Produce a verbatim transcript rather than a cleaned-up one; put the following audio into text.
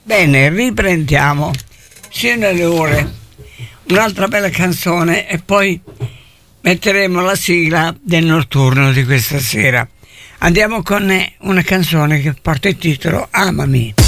Bene, riprendiamo sino alle ore un'altra bella canzone e poi metteremo la sigla del notturno di questa sera. Andiamo con una canzone che porta il titolo Amami.